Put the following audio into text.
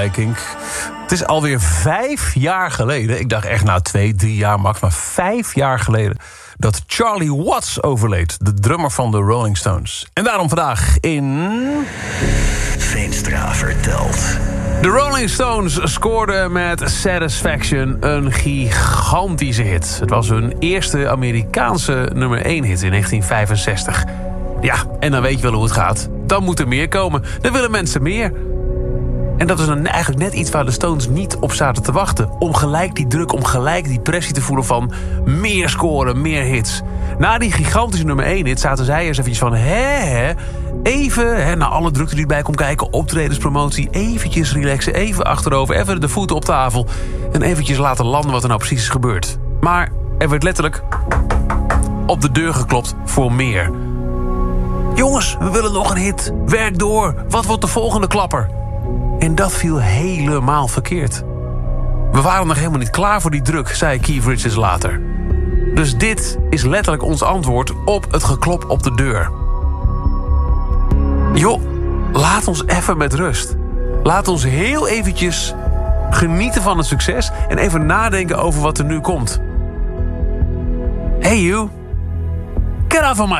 zei Kink. Het is alweer 5 jaar geleden. Ik dacht echt 2, 3 jaar max, maar 5 jaar geleden dat Charlie Watts overleed. De drummer van de Rolling Stones. En daarom vandaag in... Veenstra vertelt. De Rolling Stones scoorden met Satisfaction een gigantische hit. Het was hun eerste Amerikaanse nummer 1 hit in 1965. Ja, en dan weet je wel hoe het gaat. Dan moet er meer komen. Dan willen mensen meer. En dat is dan eigenlijk net iets waar de Stones niet op zaten te wachten. Om gelijk die druk, om gelijk die pressie te voelen van meer scoren, meer hits. Na die gigantische nummer 1 hit zaten zij eens eventjes van... Even, na alle drukte die erbij komt kijken, optredens, promotie... eventjes relaxen, even achterover, even de voeten op tafel... en eventjes laten landen wat er nou precies is gebeurd. Maar er werd letterlijk op de deur geklopt voor meer. Jongens, we willen nog een hit. Werk door. Wat wordt de volgende klapper? En dat viel helemaal verkeerd. We waren nog helemaal niet klaar voor die druk, zei Keith Richards later. Dus dit is letterlijk ons antwoord op het geklop op de deur. Joh, laat ons even met rust. Laat ons heel eventjes genieten van het succes... en even nadenken over wat er nu komt. Hey you, get off of my